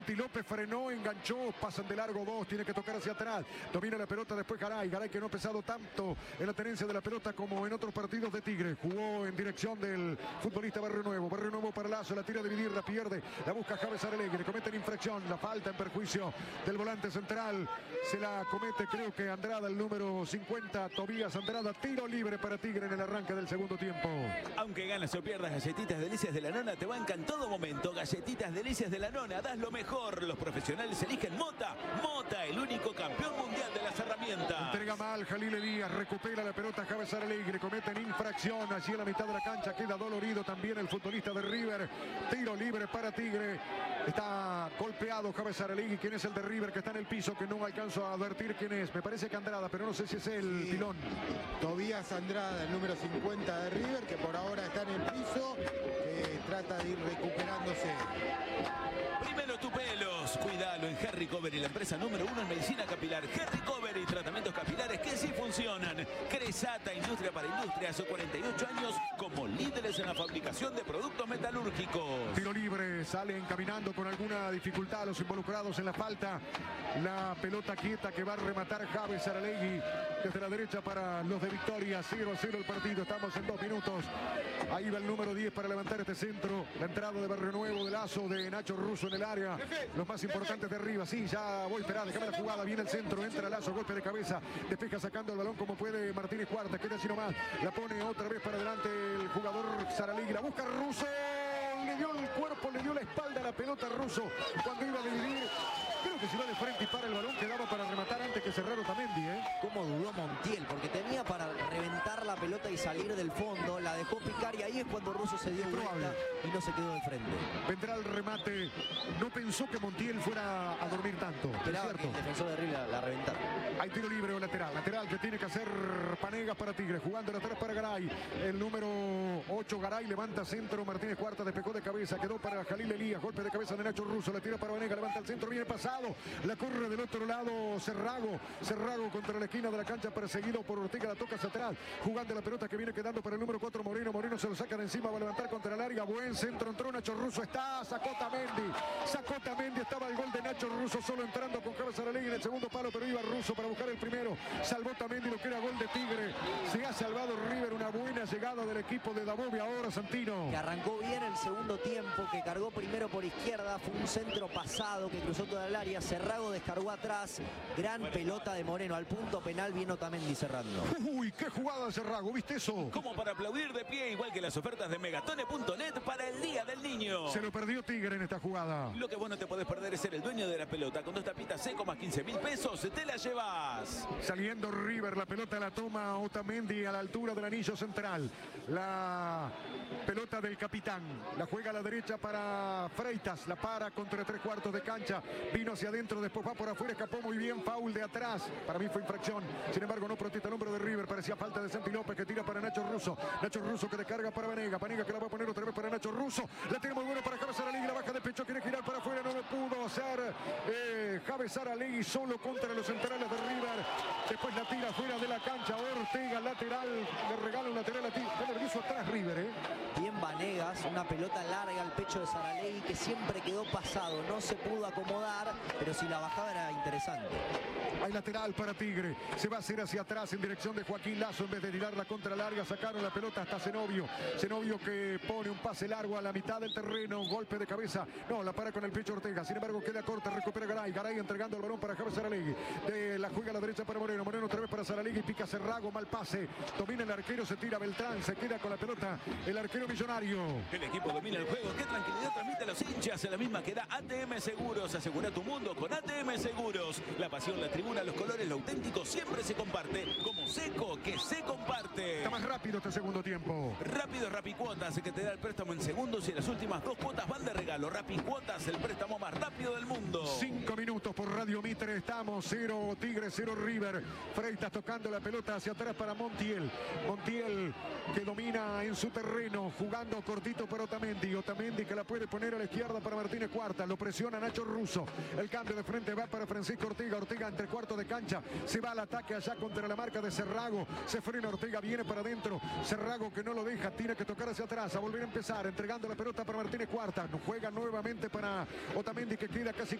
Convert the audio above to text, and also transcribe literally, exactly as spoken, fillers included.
López frenó, enganchó, pasan de largo dos, tiene que tocar hacia atrás, domina la pelota después Garay, Garay que no ha pesado tanto en la tenencia de la pelota como en otros partidos de Tigre, jugó en dirección del futbolista Barrio Nuevo, Barrio Nuevo para Lazo, la tira a dividir, la pierde, la busca Javes Aralegui, cometen infracción, la falta en perjuicio del volante central, se la comete creo que Andrada, el número cincuenta, Tobías Andrada, tiro libre para Tigre en el arranque del segundo tiempo. Aunque ganas o pierdas, Galletitas Delicias de la Nona te bancan en todo momento. Galletitas Delicias de la Nona, das lo mejor. Los profesionales eligen Mota. Mota, el único campeón mundial de las herramientas. Entrega mal Jalil Elías, recupera la pelota Javes Aralegui, cometen infracción allí en la mitad de la cancha, queda dolorido también el futbolista de River. Tiro libre para Tigre. Está golpeado Javes Aralegui, quien es el de River que está en el piso, que no alcanzo a advertir quién es. Me parece que Andrada, pero no sé si es el sí. pilón. Tobías Andrada, el número cincuenta de River, que por ahora está en el piso, que trata de ir recuperándose. Primero tu pelos, cuidalo en Harry Cover y la empresa número uno en medicina capilar. Harry Cover y tratamientos capilares que sí funcionan. Cresata, industria para industrias, o cuarenta y ocho años como líderes en la fabricación de productos metalúrgicos. Tiro libre, salen caminando con alguna dificultad los involucrados en la falta. La pelota quieta que va a rematar Javes Aralegui desde la derecha para los de Victoria. cero a cero el partido, estamos en dos minutos. Ahí va el número diez para levantar este centro. La entrada de Barrio Nuevo, de Lazo, de Nacho Russo en el área. Los más importantes de arriba. Sí, ya voy a esperar, déjame la jugada. Viene el centro, entra Lazo, golpe de cabeza. Despeja sacando el balón como puede Martínez Cuarta. Queda así nomás. La pone otra vez para adelante el jugador Aralegui. La busca Russo. Le dio el cuerpo, le dio la espalda a la pelota Russo cuando iba a dividir. Creo que si va de frente y para el balón quedaba para rematar antes que cerrar Otamendi, ¿eh? Cómo dudó Montiel, porque tenía para reventar la pelota y salir del fondo, la dejó picar y ahí es cuando Russo se dio vuelta y no se quedó de frente. Vendrá el remate, no pensó que Montiel fuera a dormir tanto. Esperaba que el defensor de River la, la reventara. Hay tiro libre o lateral, lateral que tiene que hacer Panegas para Tigre, jugando lateral para Garay, el número ocho Garay levanta centro, Martínez Cuarta despejó de cabeza, quedó para Jalil Elías, golpe de cabeza de Nacho Russo, la tira para Vanegas, levanta el centro, viene pasado. La corre del otro lado Cerrago. Cerrago contra la esquina de la cancha, perseguido por Ortega. La toca hacia atrás. Jugando la pelota que viene quedando para el número cuatro Moreno. Moreno se lo saca de encima. Va a levantar contra la larga. Buen centro. Entró Nacho Russo. Está. Sacó Otamendi. Sacó Otamendi. Estaba el gol de Nacho Russo. Solo entrando con Javes Aralegui en el segundo palo. Pero iba Russo para buscar el primero. Salvó Otamendi lo que era gol de Tigre. Se ha salvado River. Una buena llegada del equipo de Dabove. Ahora Santino. Que arrancó bien el segundo tiempo. Que cargó primero por izquierda. Fue un centro pasado que cruzó toda el área. Cerrago descargó atrás, gran pelota de Moreno al punto penal, bien Otamendi cerrando. Uy, qué jugada de Cerrago, ¿viste eso? Como para aplaudir de pie, igual que las ofertas de Megatone punto net para el Día del Niño. Se lo perdió Tigre en esta jugada. Lo que vos no te podés perder es ser el dueño de la pelota. Con dos tapitas seco más quince mil pesos, te la llevas. Saliendo River, la pelota la toma Otamendi a la altura del anillo central. La pelota del capitán, la juega a la derecha para Freitas, la para contra tres cuartos de cancha, vino hacia adentro, después va por afuera, escapó muy bien, foul de atrás, para mí fue infracción, sin embargo no protesta el hombro de River, parecía falta de Santi López que tira para Nacho Russo, Nacho Russo que descarga para Vanegas, Vanegas que la va a poner otra vez para Nacho Russo, la tiene muy buena para Javes Aralegui, la baja de pecho, quiere girar para afuera, no lo pudo hacer eh, Javes Aralegui solo contra los centrales de River, después la tira fuera de la cancha, Ortega lateral, le regala un lateral a ti, está nervioso atrás River, eh. Bien Vanegas, una pelota larga al pecho de Saralegui que siempre quedó pasado, no se pudo acomodar, pero si la bajaba era interesante. Hay lateral para Tigre, se va a hacer hacia atrás en dirección de Joaquín Lazo, en vez de tirarla contra larga, sacaron la pelota hasta Zenobio, Zenobio que pone un pase largo a la mitad del terreno, golpe de cabeza, no, la para con el pecho Ortega, sin embargo queda corta, recupera Garay, Garay entregando el balón para Javes Aralegui, de la juega a la derecha para Moreno, Moreno otra vez para Aralegui, pica Cerrago, mal pase, domina el arquero, se tira Beltrán, se queda con la pelota el arquero millonario. El equipo domina el juego, qué tranquilidad transmite a los hinchas, la misma que da A T M Seguros, asegura tu mundo con A T M Seguros, la pasión, la tribuna, los colores, lo auténtico siempre se comparte, como Seco que se comparte. Está más rápido este segundo tiempo. Rápido Rapicuotas, que te da el préstamo en segundos y las últimas dos cuotas van de regalo. Rapicuotas, el préstamo más rápido del mundo. Cinco minutos. Juntos por Radio Mitre estamos, cero Tigre, cero River. Freitas tocando la pelota hacia atrás para Montiel. Montiel que domina en su terreno, jugando cortito para Otamendi. Otamendi que la puede poner a la izquierda para Martínez Cuarta. Lo presiona Nacho Russo. El cambio de frente va para Francisco Ortega. Ortega entre cuartos de cancha. Se va al ataque allá contra la marca de Cerrago. Se frena Ortega, viene para adentro. Cerrago que no lo deja, tiene que tocar hacia atrás, a volver a empezar, entregando la pelota para Martínez Cuarta. Juega nuevamente para Otamendi que queda casi